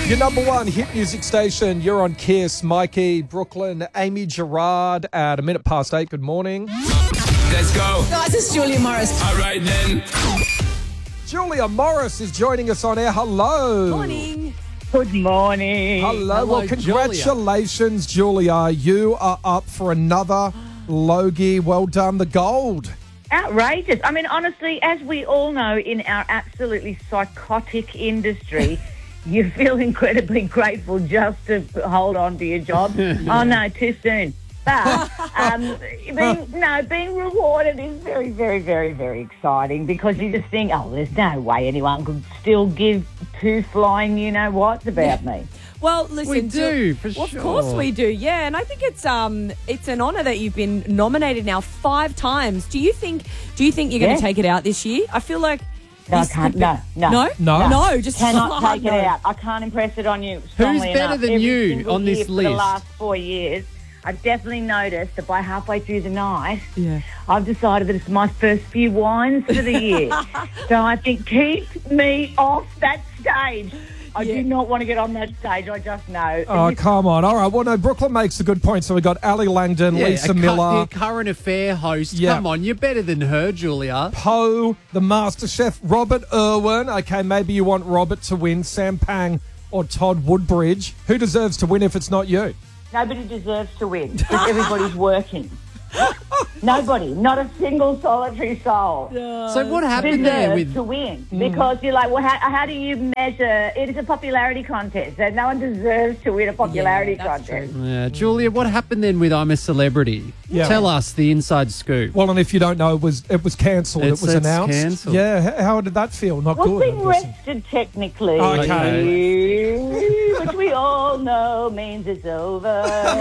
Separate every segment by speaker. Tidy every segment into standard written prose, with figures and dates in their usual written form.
Speaker 1: Your number one hit music station. You're on Kiss. Mikey, Brooklyn, Amy Gerard at 8:01. Good morning.
Speaker 2: Let's go.
Speaker 3: Guys, it's Julia Morris.
Speaker 2: All right, then.
Speaker 1: Julia Morris is joining us on air. Hello.
Speaker 3: Morning.
Speaker 4: Good morning.
Speaker 1: Hello. Well, congratulations, Julia. You are up for another Logie. Well done. The gold.
Speaker 4: Outrageous. I mean, honestly, as we all know in our absolutely psychotic industry, you feel incredibly grateful just to hold on to your job. Oh, no, too soon. But being rewarded is very, very, very, very exciting because you just think, oh, there's no way anyone could still give two flying you-know-whats about me.
Speaker 3: Well, listen,
Speaker 5: We do, for
Speaker 3: Of
Speaker 5: sure.
Speaker 3: course we do, yeah. And I think it's an honour that you've been nominated now 5 times. Do you think you're going to take it out this year? I feel like
Speaker 4: No, I
Speaker 3: this
Speaker 4: can't.
Speaker 3: could be-
Speaker 4: No.
Speaker 3: No, just
Speaker 4: Cannot take
Speaker 3: no.
Speaker 4: it out. I can't impress it on you strongly
Speaker 5: Who's better
Speaker 4: enough.
Speaker 5: than
Speaker 4: Every
Speaker 5: you
Speaker 4: single
Speaker 5: on this
Speaker 4: year for
Speaker 5: list?
Speaker 4: the last 4 years, I've definitely noticed that by halfway through the night,
Speaker 3: Yeah.
Speaker 4: I've decided that it's my first few wines for the year. So I think keep me off that stage. I do not want to get on that stage. I just know.
Speaker 1: Oh, come on. All right. Well, no, Brooklyn makes a good point. So we got Ali Langdon, Lisa Miller,
Speaker 5: The current affair host.
Speaker 1: Yeah.
Speaker 5: Come on, you're better than her, Julia.
Speaker 1: Poe, the Master Chef, Robert Irwin. Okay, maybe you want Robert to win. Sam Pang or Todd Woodbridge. Who deserves to win if it's not you?
Speaker 4: Nobody deserves to win because everybody's working. Nobody, not a single solitary soul.
Speaker 5: So what happened there
Speaker 4: deserves
Speaker 5: with...
Speaker 4: to win because you're like, well, how do you measure? It is a popularity contest, and no one deserves to win a popularity
Speaker 3: that's
Speaker 4: contest.
Speaker 3: true.
Speaker 5: Yeah, Julia, what happened then with I'm a Celebrity?
Speaker 1: Yeah.
Speaker 5: Tell us the inside scoop.
Speaker 1: Well, and if you don't know, it was cancelled. It was
Speaker 5: It's
Speaker 1: announced.
Speaker 5: cancelled.
Speaker 1: Yeah. How did that feel? Not
Speaker 4: Well,
Speaker 1: good.
Speaker 4: being
Speaker 1: I'm guessing.
Speaker 4: rested technically,
Speaker 1: Okay.
Speaker 4: which we all know means it's over.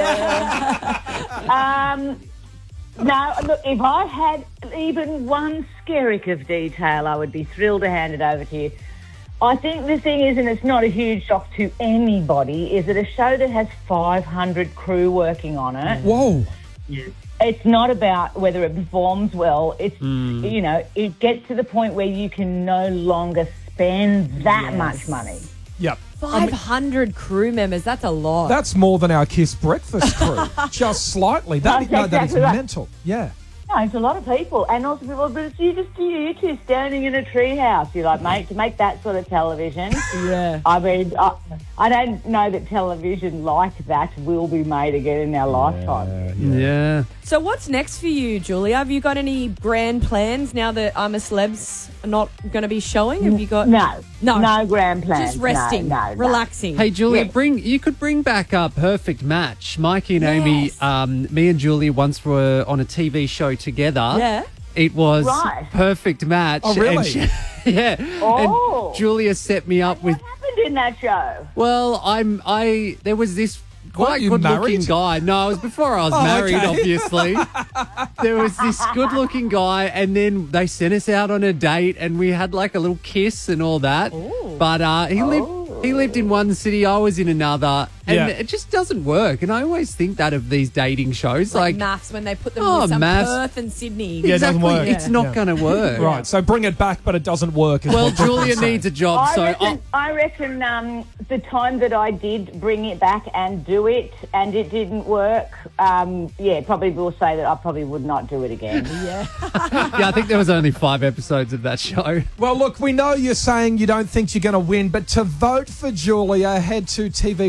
Speaker 4: No, look, if I had even one skerrick of detail, I would be thrilled to hand it over to you. I think the thing is, and it's not a huge shock to anybody, is that a show that has 500 crew working on it,
Speaker 1: Whoa.
Speaker 4: it's not about whether it performs well. It's, it gets to the point where you can no longer spend that much money.
Speaker 1: Yep.
Speaker 3: 500 crew members, that's a lot.
Speaker 1: That's more than our Kiss breakfast crew. Just slightly. That is
Speaker 4: exactly right.
Speaker 1: mental. Yeah.
Speaker 4: No, it's a lot of people. And also people, but it's you two standing in a treehouse. You're like, mate, to make that sort of television.
Speaker 3: Yeah.
Speaker 4: I mean, I don't know that television like that will be made again in our lifetime.
Speaker 5: Yeah.
Speaker 3: So what's next for you, Julia? Have you got any grand plans now that I'm a Celeb's not going to be showing? Have you got...
Speaker 4: No grand plans.
Speaker 3: Just resting,
Speaker 4: No.
Speaker 3: relaxing.
Speaker 5: Hey, Julia,
Speaker 4: Yeah.
Speaker 5: you could bring back up Perfect Match. Mikey and Amy,
Speaker 3: Yes.
Speaker 5: me and Julia once were on a TV show together.
Speaker 3: Yeah.
Speaker 5: It was
Speaker 4: Right.
Speaker 5: Perfect Match.
Speaker 1: Oh, really?
Speaker 5: And yeah.
Speaker 4: Oh.
Speaker 5: And Julia set me up with...
Speaker 4: What happened in that show?
Speaker 5: Well, there was this quite
Speaker 1: you
Speaker 5: good-looking
Speaker 1: married?
Speaker 5: guy. No, it was before I was married,
Speaker 1: okay.
Speaker 5: obviously. There was this good-looking guy, and then they sent us out on a date, and we had like a little kiss and all that. But he lived in one city, I was in another, and
Speaker 1: Yeah.
Speaker 5: it just doesn't work. And I always think that of these dating shows,
Speaker 3: like
Speaker 5: like
Speaker 3: maths when they put them
Speaker 5: Oh,
Speaker 3: with some
Speaker 5: maths.
Speaker 3: Perth and Sydney.
Speaker 1: Yeah, it doesn't
Speaker 5: exactly,
Speaker 1: work.
Speaker 5: it's not going to work.
Speaker 1: Right. So bring it back, but it doesn't work. is
Speaker 5: Well,
Speaker 1: what Brooklyn's
Speaker 5: Julia
Speaker 1: saying.
Speaker 5: needs a job,
Speaker 4: I reckon the time that I did bring it back and do it, and it didn't work, probably will say that I probably would not do it again.
Speaker 5: yeah, I think there was only 5 episodes of that show.
Speaker 1: Well, look, we know you're saying you don't think you're going to win, but to vote for Julia, head to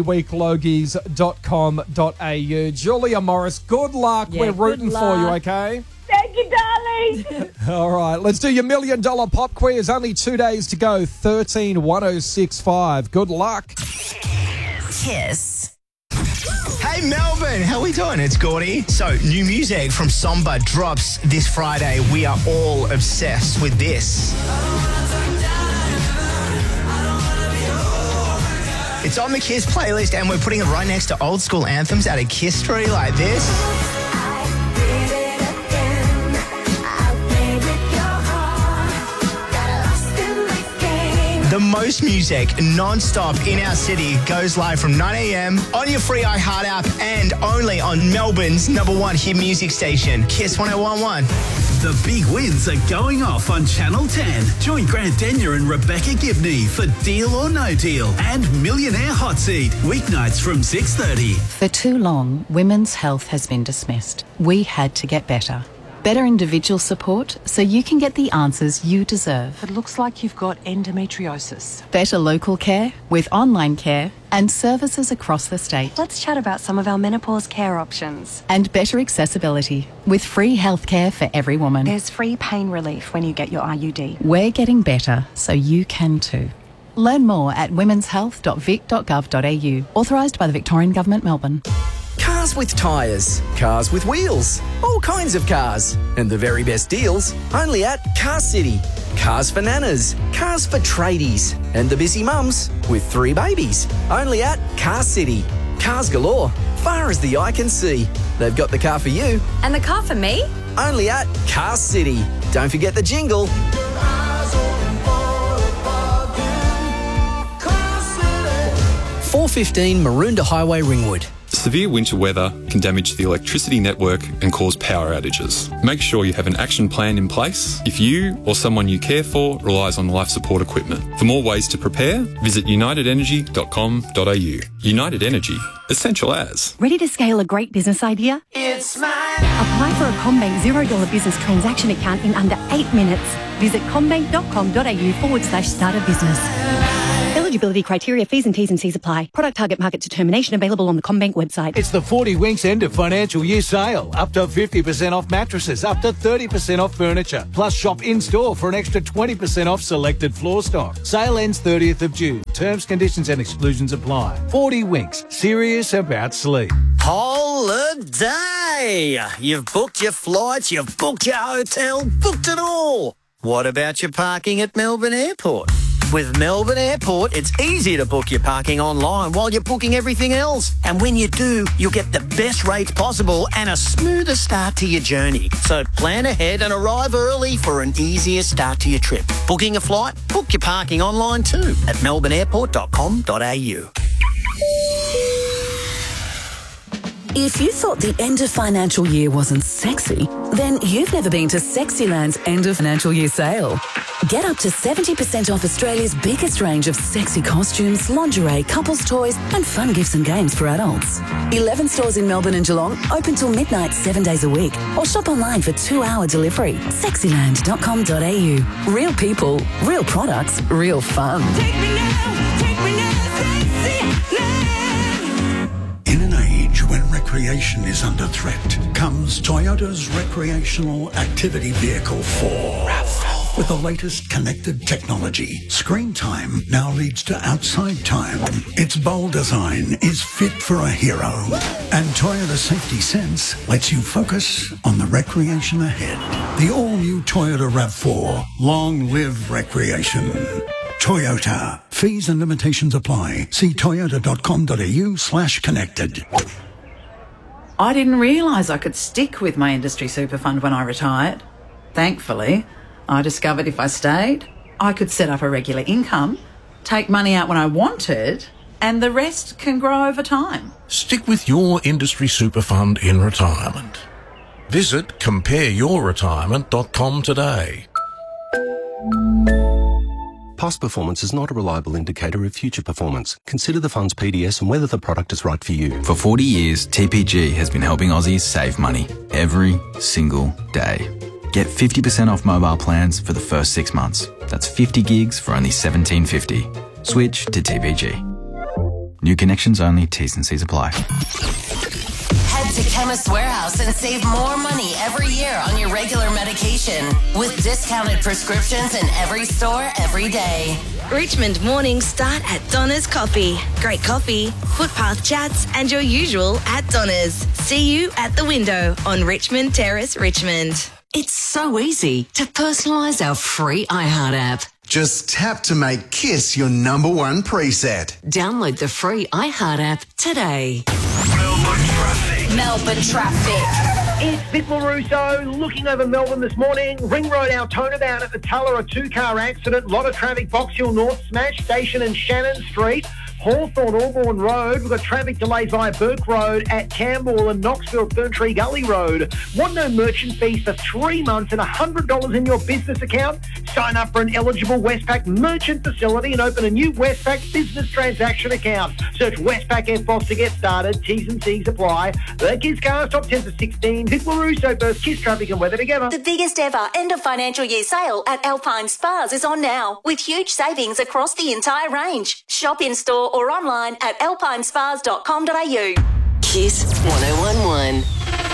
Speaker 1: tvweeklogies.com.au. Julia Morris, good luck.
Speaker 3: Yeah,
Speaker 1: We're
Speaker 3: good
Speaker 1: rooting for you,
Speaker 3: luck.
Speaker 1: okay?
Speaker 4: Thank you, darling.
Speaker 1: All right, let's do your $1 million pop quiz. Only 2 days to go. 131065. Good luck.
Speaker 6: Kiss.
Speaker 7: Hey Melbourne, how we doing? It's Gordy. So, new music from Somba drops this Friday. We are all obsessed with this. It's on the Kiss playlist and we're putting it right next to old school anthems out of Kiss Story like this. The most music non-stop in our city goes live from 9 a.m. on your free iHeart app and only on Melbourne's #1 hit music station, Kiss 101.1.
Speaker 8: The big wins are going off on Channel 10. Join Grant Denyer and Rebecca Gibney for Deal or No Deal and Millionaire Hot Seat, weeknights from 6:30.
Speaker 9: For too long, women's health has been dismissed. We had to get better. Better individual support so you can get the answers you deserve.
Speaker 10: It looks like you've got endometriosis.
Speaker 9: Better local care with online care and services across the state.
Speaker 10: Let's chat about some of our menopause care options.
Speaker 9: And better accessibility with free healthcare for every woman.
Speaker 10: There's free pain relief when you get your IUD.
Speaker 9: We're getting better so you can too. Learn more at womenshealth.vic.gov.au. Authorised by the Victorian Government, Melbourne.
Speaker 11: Cars with tyres, cars with wheels, all kinds of cars. And the very best deals only at Car City. Cars for nanas, cars for tradies, and the busy mums with 3 babies. Only at Car City. Cars galore, far as the eye can see. They've got the car for you.
Speaker 12: And the car for me?
Speaker 11: Only at Car City. Don't forget the jingle. 415 Maroondah Highway, Ringwood.
Speaker 13: Severe winter weather can damage the electricity network and cause power outages. Make sure you have an action plan in place if you or someone you care for relies on life support equipment. For more ways to prepare, visit unitedenergy.com.au. United Energy, essential as.
Speaker 14: Ready to scale a great business idea?
Speaker 15: It's mine.
Speaker 14: Apply for a CommBank $0 business transaction account in under 8 minutes. Visit commbank.com.au/start a business. Eligibility criteria, fees and T's and C's apply. Product target market determination available on the CommBank website.
Speaker 16: It's the 40 Winks end of financial year sale. Up to 50% off mattresses, up to 30% off furniture. Plus shop in-store for an extra 20% off selected floor stock. Sale ends 30th of June. Terms, conditions and exclusions apply. 40 Winks. Serious about sleep.
Speaker 17: Holiday! You've booked your flights, you've booked your hotel, booked it all. What about your parking at Melbourne Airport? With Melbourne Airport, it's easy to book your parking online while you're booking everything else. And when you do, you'll get the best rates possible and a smoother start to your journey. So plan ahead and arrive early for an easier start to your trip. Booking a flight? Book your parking online too at melbourneairport.com.au.
Speaker 18: If you thought the end of financial year wasn't sexy, then you've never been to Sexyland's end of financial year sale. Get up to 70% off Australia's biggest range of sexy costumes, lingerie, couples toys and fun gifts and games for adults. 11 stores in Melbourne and Geelong, open till midnight 7 days a week. Or shop online for 2-hour delivery. Sexyland.com.au. Real people, real products, real fun.
Speaker 15: Take me now, Sexyland.
Speaker 19: In an age when recreation is under threat, comes Toyota's recreational activity vehicle 4. With the latest connected technology, screen time now leads to outside time. Its bold design is fit for a hero. And Toyota Safety Sense lets you focus on the recreation ahead. The all-new Toyota RAV4. Long live recreation. Toyota. Fees and limitations apply. See toyota.com.au/connected.
Speaker 20: I didn't realise I could stick with my industry super fund when I retired. Thankfully, I discovered if I stayed, I could set up a regular income, take money out when I wanted, and the rest can grow over time.
Speaker 21: Stick with your industry super fund in retirement. Visit compareyourretirement.com today.
Speaker 22: Past performance is not a reliable indicator of future performance. Consider the fund's PDS and whether the product is right for you.
Speaker 23: For 40 years, TPG has been helping Aussies save money every single day. Get 50% off mobile plans for the first 6 months. That's 50 gigs for only $17.50. Switch to TPG. New connections only, T's and C's apply.
Speaker 6: Head to Chemist Warehouse and save more money every year on your regular medication with discounted prescriptions in every store every day.
Speaker 24: Richmond mornings start at Donna's Coffee. Great coffee, footpath chats, and your usual at Donna's. See you at the window on Richmond Terrace, Richmond.
Speaker 25: It's so easy to personalise our free iHeart app.
Speaker 26: Just tap to make Kiss your #1 preset.
Speaker 25: Download the free iHeart app today.
Speaker 6: Melbourne traffic.
Speaker 1: It's Vic LaRusso looking over Melbourne this morning. Ring Road, Altona down at the Tulla, a two-car accident. Lot of traffic, Box Hill North, Smash Station and Shannon Street. Hawthorne, Auburn Road. We've got traffic delays via Burke Road at Campbell and Knoxville, Ferntree Gully Road. Want no merchant fees for 3 months and $100 in your business account? Sign up for an eligible Westpac merchant facility and open a new Westpac business transaction account. Search Westpac FBOS to get started. T's and C's apply. The Kiss Cars top 10 to 16. Vic LaRusso first. Kiss traffic and weather together.
Speaker 2: The biggest ever end of financial year sale at Alpine Spas is on now, with huge savings across the entire range. Shop in store or online at alpinespas.com.au.
Speaker 6: Kiss 1011.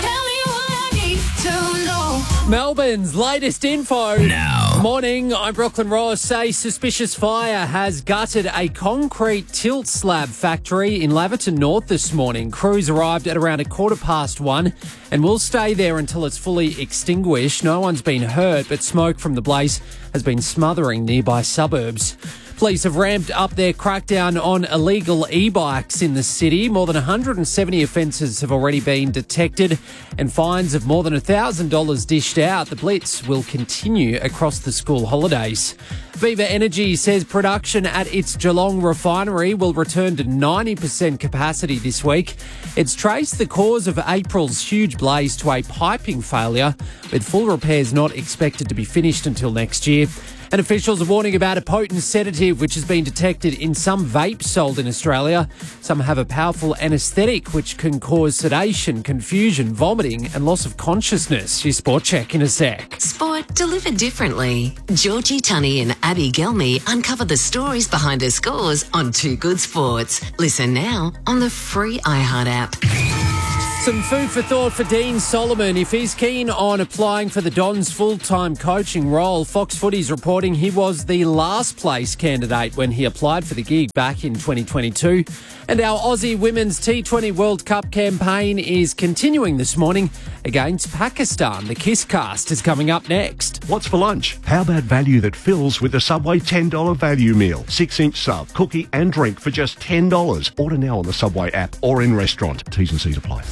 Speaker 3: Melbourne's latest info. Now. Morning, I'm Brooklyn Ross. A suspicious fire has gutted a concrete tilt slab factory in Laverton North this morning. Crews arrived at around 1:15 and will stay there until it's fully extinguished. No one's been hurt, but smoke from the blaze has been smothering nearby suburbs. Police have ramped up their crackdown on illegal e-bikes in the city. More than 170 offences have already been detected and fines of more than $1,000 dished out. The blitz will continue across the school holidays. Viva Energy says production at its Geelong refinery will return to 90% capacity this week. It's traced the cause of April's huge blaze to a piping failure, with full repairs not expected to be finished until next year. And officials are warning about a potent sedative which has been detected in some vapes sold in Australia. Some have a powerful anaesthetic which can cause sedation, confusion, vomiting and loss of consciousness. Your Sport Check in a sec.
Speaker 25: Sport delivered differently. Georgie Tunney and Abby Gelmy uncover the stories behind her scores on Too Good Sports. Listen now on the free iHeart app.
Speaker 3: Some food for thought for Dean Solomon. If he's keen on applying for the Dons' full-time coaching role, Fox Footy's reporting he was the last place candidate when he applied for the gig back in 2022. And our Aussie Women's T20 World Cup campaign is continuing this morning against Pakistan. The Kiss Cast is coming up next.
Speaker 4: What's for lunch? How about value that fills with the Subway $10 value meal? 6-inch sub, cookie and drink for just $10. Order now on the Subway app or in restaurant. T's and C's apply.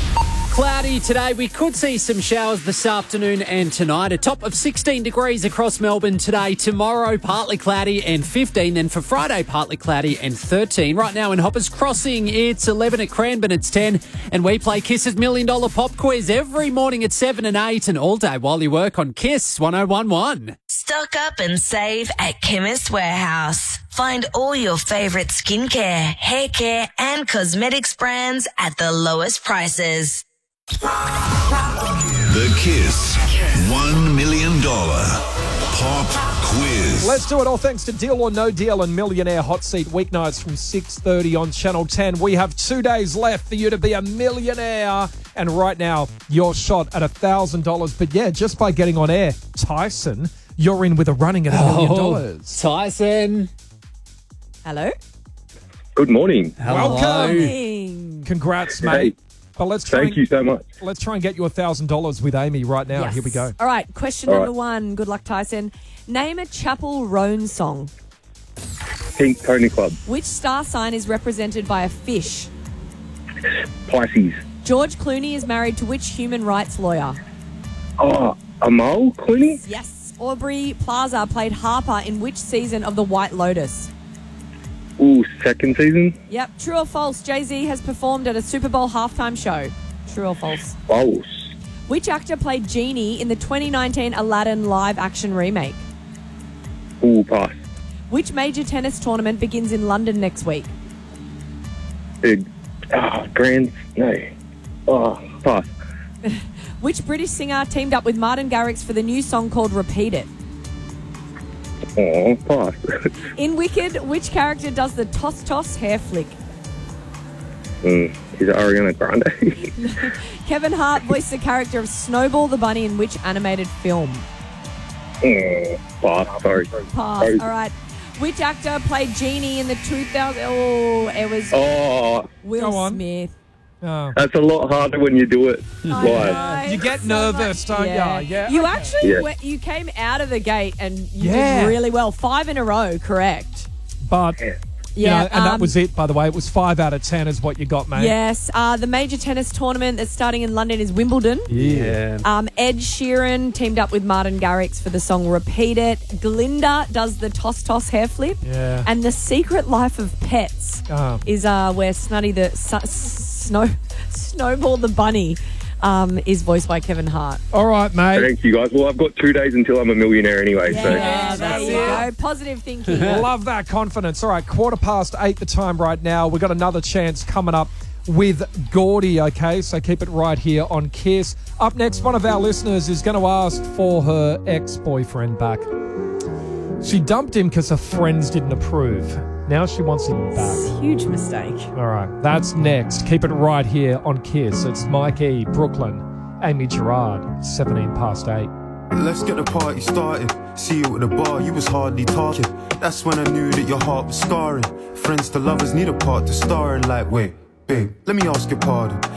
Speaker 3: Cloudy today. We could see some showers this afternoon and tonight. A top of 16 degrees across Melbourne today. Tomorrow, partly cloudy and 15. Then for Friday, partly cloudy and 13. Right now in Hoppers Crossing, it's 11 at Cranbourne, it's 10. And we play Kiss's $1 Million Pop Quiz every morning at 7 and 8 and all day while you work on Kiss 1011.
Speaker 24: Stock up and save at Chemist Warehouse. Find all your favourite skincare, hair care and cosmetics brands at the lowest prices.
Speaker 5: The Kiss $1 Million Pop Quiz.
Speaker 12: Let's do it all thanks to Deal or No Deal and Millionaire Hot Seat weeknights from 6:30 on Channel 10. We have 2 days left for you to be a millionaire. And right now, your shot at $1,000. But yeah, just by getting on air, Tyson, you're in with a running at $1 million.
Speaker 3: Tyson.
Speaker 27: Hello.
Speaker 28: Good morning.
Speaker 12: Welcome. Congrats, mate.
Speaker 28: Hey.
Speaker 12: But let's
Speaker 28: Thank you so much.
Speaker 12: Let's try and get you $1,000 with Amy right now.
Speaker 27: Yes.
Speaker 12: Here we go.
Speaker 27: All right, question number one. Good luck, Tyson. Name a Chapel Roan song.
Speaker 28: Pink Pony Club.
Speaker 27: Which star sign is represented by a fish?
Speaker 28: Pisces.
Speaker 27: George Clooney is married to which human rights lawyer?
Speaker 28: Oh, Amal Clooney?
Speaker 27: Yes. Aubrey Plaza played Harper in which season of The White Lotus?
Speaker 28: Ooh, second season?
Speaker 27: Yep. True or false? Jay-Z has performed at a Super Bowl halftime show. True or false?
Speaker 28: False.
Speaker 27: Which actor played Genie in the 2019 Aladdin live-action remake?
Speaker 28: Ooh, pass.
Speaker 27: Which major tennis tournament begins in London next week?
Speaker 28: Pass.
Speaker 27: Which British singer teamed up with Martin Garrix for the new song called Repeat It?
Speaker 28: Oh, pass.
Speaker 27: In Wicked, which character does the toss-toss hair flick?
Speaker 28: Is it Ariana Grande?
Speaker 27: Kevin Hart voiced the character of Snowball the Bunny in which animated film?
Speaker 28: Pass, sorry.
Speaker 27: Pass. All right. Which actor played Genie in the 2000... Oh, it was Will Smith.
Speaker 12: Oh.
Speaker 28: That's a lot harder when you do it live.
Speaker 12: You get nervous, don't you? Yeah.
Speaker 27: You actually you came out of the gate and you did really well. 5 in a row, correct.
Speaker 12: But
Speaker 27: Yeah,
Speaker 12: and that was it, by the way. It was 5 out of 10 is what you got, mate.
Speaker 27: Yes. The major tennis tournament that's starting in London is Wimbledon.
Speaker 12: Yeah.
Speaker 27: Ed Sheeran teamed up with Martin Garrix for the song Repeat It. Glinda does the toss hair flip.
Speaker 12: Yeah.
Speaker 27: And The Secret Life of Pets is where Snuddy the Snowball the bunny is voiced by Kevin Hart.
Speaker 12: All right, mate.
Speaker 28: Thanks, you guys. Well, I've got 2 days until I'm a millionaire anyway.
Speaker 27: Yeah, there you go. Positive thinking.
Speaker 12: Love that confidence. All right, 8:15 the time right now. We've got another chance coming up with Gordy, okay? So keep it right here on Kiss. Up next, one of our listeners is going to ask for her ex-boyfriend back. She dumped him because her friends didn't approve. Now she wants him back.
Speaker 27: Huge mistake.
Speaker 12: All right, that's next. Keep it right here on Kiss. It's Mike E, Brooklyn, Amy Gerard, 8:17.
Speaker 7: Let's get the party started. See you at the bar, you was hardly talking. That's when I knew that your heart was scarring. Friends to lovers need a part to star in. Like, wait, babe, let me ask your pardon.